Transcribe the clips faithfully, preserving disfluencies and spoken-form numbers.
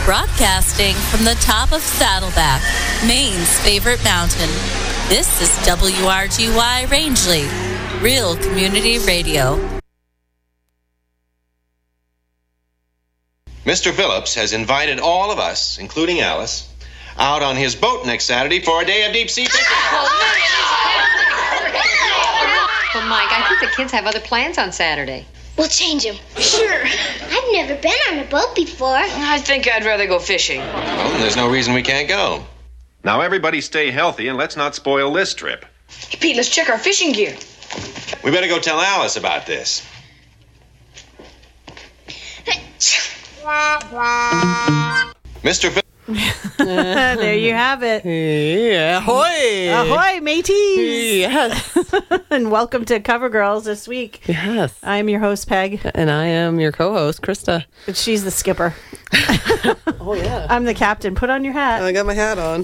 Broadcasting from the top of Saddleback, Maine's favorite mountain. This is W R G Y Rangeley, Real Community Radio. Mister Phillips has invited all of us, including Alice, out on his boat next Saturday for a day of deep sea fishing. Well, Mike, I think the kids have other plans on Saturday. We'll change them. Sure. I've never been on a boat before. I think I'd rather go fishing. Well, then there's no reason we can't go. Now, everybody stay healthy and let's not spoil this trip. Hey, Pete, let's check our fishing gear. We better go tell Alice about this. Mister Phillips. There you have it. Yeah, ahoy! Ahoy, mateys! Yes. And welcome to Cover Girls this week. Yes. I'm your host, Peg. And I am your co-host, Krista. And she's the skipper. Oh, yeah. I'm the captain. Put on your hat. I got my hat on.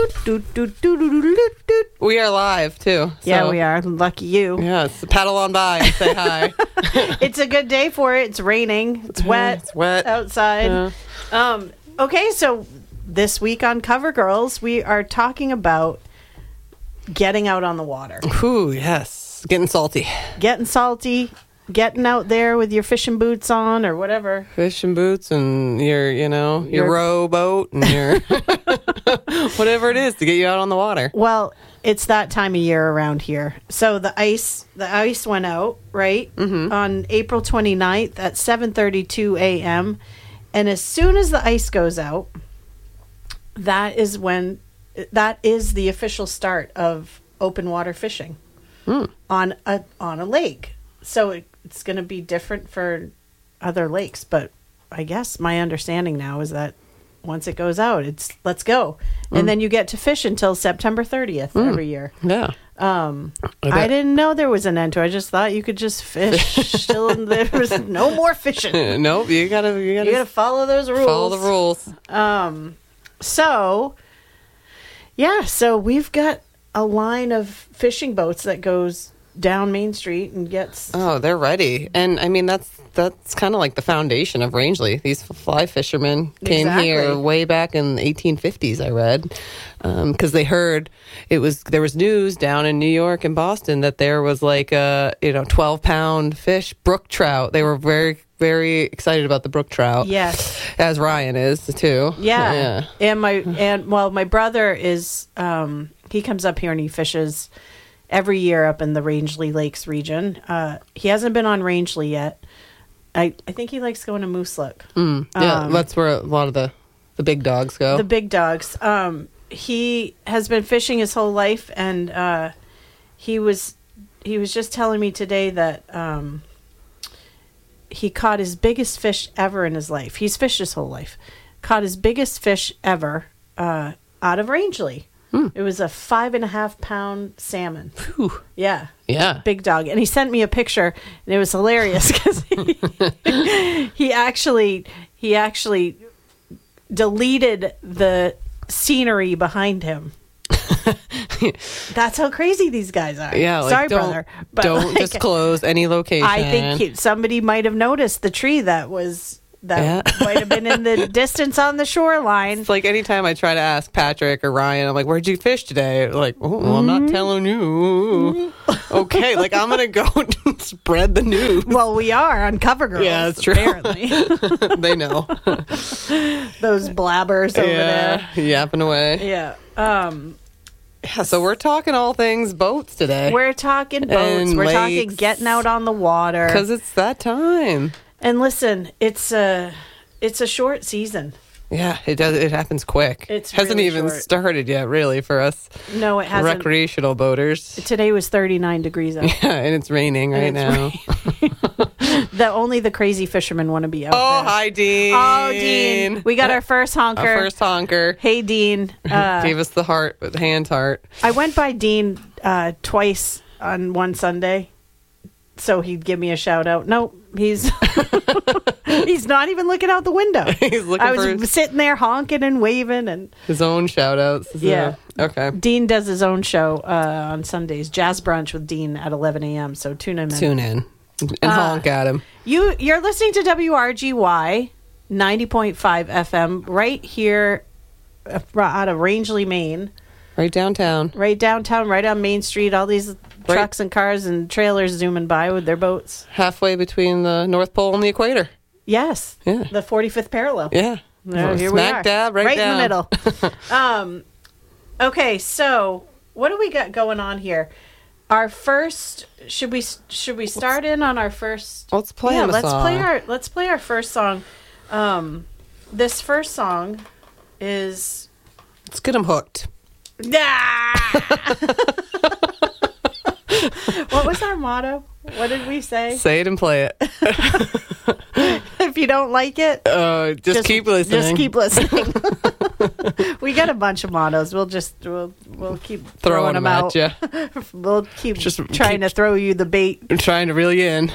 We are live, too. So. Yeah, we are. Lucky you. Yes. Paddle on by and say hi. It's a good day for it. It's raining. It's wet. It's wet. Outside. Yeah. Um. Okay, so this week on Cover Girls, we are talking about getting out on the water. Ooh, yes. Getting salty. Getting salty. Getting out there with your fishing boots on or whatever. Fishing boots and your, you know, your, Your- rowboat and your whatever it is to get you out on the water. Well, it's that time of year around here. So the ice the ice went out, right? Mm-hmm. On April twenty-ninth at seven thirty-two a.m. And as soon as the ice goes out, that is when that is the official start of open water fishing mm. on a on a lake. So it, it's going to be different for other lakes, but I guess my understanding now is that once it goes out, it's let's go, mm. and then you get to fish until September thirtieth mm. every year. Yeah. Um, I, I didn't know there was an end to it. I just thought you could just fish till there was no more fishing. Nope, you gotta you gotta you gotta follow those rules. Follow the rules. Um, so yeah, so we've got a line of fishing boats that goes down Main Street and gets. Oh, they're ready, and I mean that's that's kind of like the foundation of Rangeley. These fly fishermen came Exactly. here way back in the eighteen fifties. I read because um, they heard it was there was news down in New York and Boston that there was like a you know twelve pound fish brook trout. They were very very excited about the brook trout. Yes, as Ryan is too. Yeah, yeah. and my and well, my brother is um, he comes up here and he fishes every year up in the Rangeley Lakes region. Uh, he hasn't been on Rangeley yet. I, I think he likes going to Moose Lick. Mm, yeah, Um, that's where a lot of the, the big dogs go. The big dogs. Um, he has been fishing his whole life, and uh, he was he was just telling me today that um, he caught his biggest fish ever in his life. He's fished his whole life. Caught his biggest fish ever uh, out of Rangeley. Hmm. It was a five and a half pound salmon. Whew. Yeah. Yeah. Big dog. And he sent me a picture, and it was hilarious because he, he actually he actually deleted the scenery behind him. That's how crazy these guys are. Yeah. Like, Sorry, don't, brother. But don't like, disclose any location. I think he, somebody might have noticed the tree that was that yeah. might have been in the distance on the shoreline. It's like anytime I try to ask Patrick or Ryan, I'm like, "Where'd you fish today?" Like, "Oh, well, I'm not telling you." Okay, like I'm gonna go and spread the news. Well, we are on Cover Girls. Yeah, that's true. Apparently, they know those blabbers over yeah, there yapping away. Yeah. Um. Yeah. So we're talking all things boats today. We're talking boats. And we're lakes. talking getting out on the water because it's that time. And listen, it's a it's a short season. Yeah, it does. It happens quick. It hasn't really even short. started yet, really, for us. No, it hasn't. Recreational boaters. Today was thirty-nine degrees out. Yeah, and it's raining right it's now. Raining. The only the crazy fishermen want to be out oh, there. hi, Dean. Oh, Dean. We got our first honker. Our first honker. Hey, Dean. Uh, Gave us the heart, the hand heart. I went by Dean uh, twice on one Sunday, so he'd give me a shout out. Nope, he's he's not even looking out the window. He's looking I was for his, sitting there honking and waving and his own shout outs. Yeah. A, okay. Dean does his own show uh, on Sundays, Jazz Brunch with Dean at eleven a.m. So tune in. Tune in and uh, honk at him. You you're listening to W R G Y ninety point five F M, right here uh, out of Rangeley, Maine. Right downtown. Right downtown, right on Main Street. All these Right. trucks and cars and trailers zooming by with their boats. Halfway between the North Pole and the equator. Yes. Yeah. The forty-fifth parallel. Yeah. There, here Smack we are. dab right, right down. in the middle. um, okay, so what do we got going on here? Our first should we should we start in on our first? Let's play yeah, him a let's song. play our let's play our first song. Um, this first song is Let's get them hooked. What was our motto? What did we say? Say it and play it. If you don't like it, Uh, just, keep listening. Just keep listening. We got a bunch of mottos. We'll just we'll we'll keep Throwing throwing, them them out. at you. We'll keep Just trying keep- to throw you the bait. I'm trying to reel you in.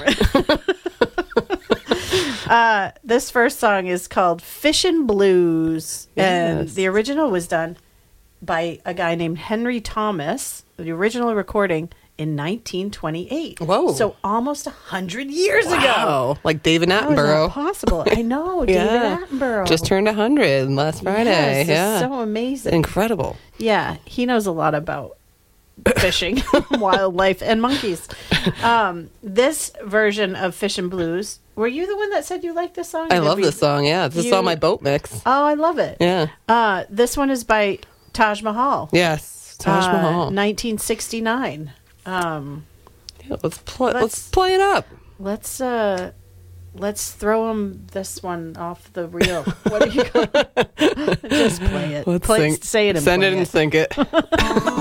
Uh, this first song is called Fishin' Blues, and Yes. the original was done by a guy named Henry Thomas. The original recording in nineteen twenty-eight. Whoa. So almost a hundred years ago. Wow. Like David How is that Attenborough. possible? I know, David Yeah. Attenborough. Just turned one hundred last Friday. Yes, it's yeah. so amazing. Incredible. Yeah, he knows a lot about fishing, wildlife, and monkeys. Um, this version of Fishin' Blues, were you the one that said you liked this song? I Did love we- this song. Yeah. This is you- on my boat mix. Oh, I love it. Yeah. Uh, this one is by Taj Mahal. Yes. Taj Uh, Mahal. nineteen sixty-nine. Um, Yeah, let's play. Let's, let's- play it up. let's uh, let's throw him this one off the reel. What are you going? Just play it. Let's play, sing- say it and Send play it and sync it.